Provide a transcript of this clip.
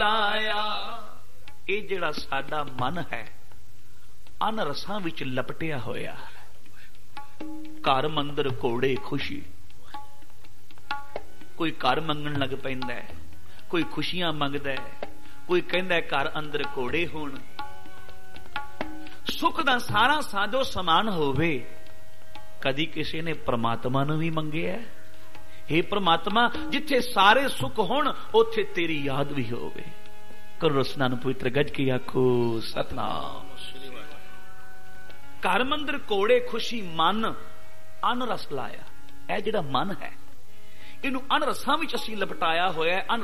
ਇਹ ਜਿਹੜਾ ਸਾਡਾ ਮਨ ਹੈ ਅਨ ਰਸਾਂ ਵਿੱਚ ਲਪਟਿਆ ਹੋਇਆ ਹੈ। ਘਰ ਮੰਦਰ ਘੋੜੇ ਖੁਸ਼ੀ, ਕੋਈ ਘਰ ਮੰਗਣ ਲੱਗ ਪੈਂਦਾ ਹੈ, ਕੋਈ ਖੁਸ਼ੀਆਂ ਮੰਗਦਾ ਹੈ, ਕੋਈ ਕਹਿੰਦਾ ਘਰ ਅੰਦਰ ਘੋੜੇ ਹੋਣ। ਸੁੱਖ ਦਾ ਸਾਰਾ ਸਾਜੋ ਸਮਾਨ ਹੋਵੇ। ਕਦੀ ਕਿਸੇ ਨੇ ਪ੍ਰਮਾਤਮਾ ਨੂੰ ਵੀ ਮੰਗਿਆ? हे ਪ੍ਰਮਾਤਮਾ, ਜਿੱਥੇ ਸਾਰੇ ਸੁੱਖ ਹੋਣ ਉੱਥੇ ਤੇਰੀ ਯਾਦ ਵੀ ਹੋਵੇ। ਕਰੋ ਰਸਨਾਨ ਪਵਿੱਤਰ ਗੱਜ ਕੇ ਆਖੋ ਸਤਨਾਮ। ਘਰ ਮੰਦਰ ਘੋੜੇ ਖੁਸ਼ੀ, ਮਨ ਅਨ ਰਸ ਲਾਇਆ। ਇਹ ਜਿਹੜਾ ਮਨ ਹੈ ਇਹਨੂੰ ਅਨ ਰਸਾਂ ਵਿੱਚ ਅਸੀਂ ਲਪਟਾਇਆ ਹੋਇਆ।